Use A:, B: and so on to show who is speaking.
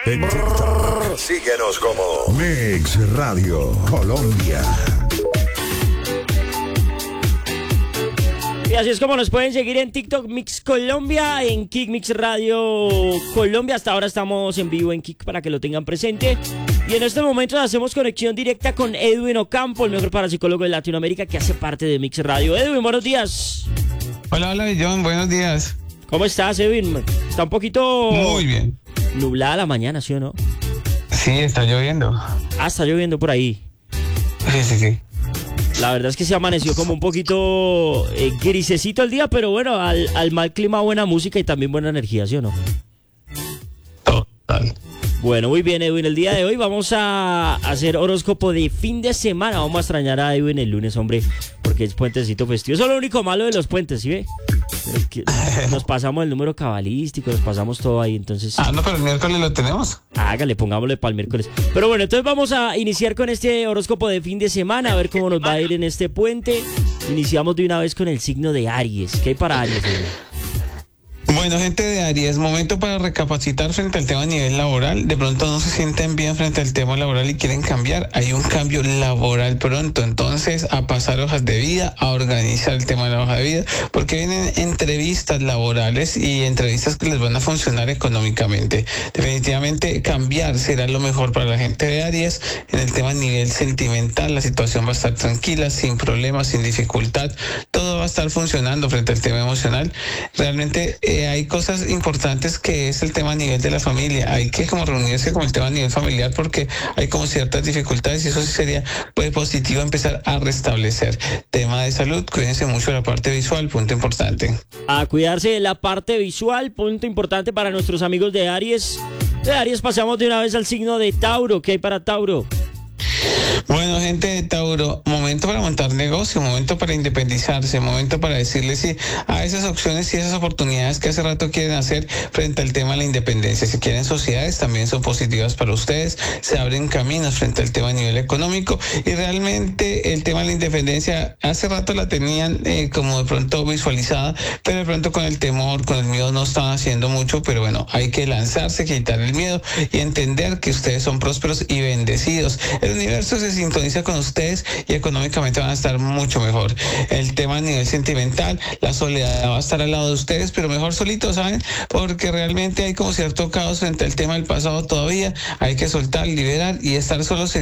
A: En TikTok, síguenos como Mix Radio Colombia.
B: Y así es como nos pueden seguir en TikTok Mix Colombia, en Kick Mix Radio Colombia. Hasta ahora estamos en vivo en Kick para que lo tengan presente. Y en este momento hacemos conexión directa con Edwin Ocampo, el mejor parapsicólogo de Latinoamérica que hace parte de Mix Radio. Edwin, buenos días.
C: Hola, John, buenos días.
B: ¿Cómo estás, Edwin? Está un poquito...
C: Muy bien.
B: Nublada la mañana, ¿sí o no?
C: Sí, está lloviendo.
B: Ah, está lloviendo por ahí.
C: Sí.
B: La verdad es que se amaneció como un poquito grisecito el día, pero bueno, al mal clima, buena música y también buena energía, ¿sí o no?
C: Total.
B: Bueno, muy bien, Edwin. El día de hoy vamos a hacer horóscopo de fin de semana. Vamos a extrañar a Edwin el lunes, hombre, porque es puentecito festivo. Eso es lo único malo de los puentes, ¿sí ve? Que nos pasamos el número cabalístico, nos pasamos todo ahí, entonces...
C: No, pero el miércoles lo tenemos.
B: Hágale, pongámosle para el miércoles. Pero bueno, entonces vamos a iniciar con este horóscopo de fin de semana, a ver cómo nos va a ir en este puente. Iniciamos de una vez con el signo de Aries. ¿Qué hay para Aries, Edwin?
C: Bueno, gente de Aries, momento para recapacitar frente al tema a nivel laboral. De pronto no se sienten bien frente al tema laboral y quieren cambiar. Hay un cambio laboral pronto, entonces a pasar hojas de vida, a organizar el tema de la hoja de vida, porque vienen entrevistas laborales y entrevistas que les van a funcionar económicamente. Definitivamente cambiar será lo mejor para la gente de Aries. En el tema a nivel sentimental, la situación va a estar tranquila, sin problemas, sin dificultad. Todo va a estar funcionando frente al tema emocional. Realmente hay cosas importantes que es el tema a nivel de la familia. Hay que como reunirse con el tema a nivel familiar porque hay como ciertas dificultades y eso sí sería pues positivo empezar a restablecer. Tema de salud, cuídense mucho de la parte visual, punto importante.
B: A cuidarse de la parte visual, punto importante para nuestros amigos de Aries. De Aries pasamos de una vez al signo de Tauro. ¿Qué hay para Tauro?
C: Bueno, gente de Tauro, momento para montar negocio, momento para independizarse, momento para decirles sí a esas opciones y esas oportunidades que hace rato quieren hacer frente al tema de la independencia. Si quieren sociedades, también son positivas para ustedes, se abren caminos frente al tema a nivel económico y realmente el tema de la independencia hace rato la tenían como de pronto visualizada, pero de pronto con el temor, con el miedo no estaban haciendo mucho, pero bueno, hay que lanzarse, quitar el miedo y entender que ustedes son prósperos y bendecidos. El universo se sintoniza con ustedes y económicamente van a estar mucho mejor. El tema a nivel sentimental, la soledad va a estar al lado de ustedes, pero mejor solitos, ¿saben? Porque realmente hay como cierto caos frente al tema del pasado todavía. Hay que soltar, liberar y estar solos.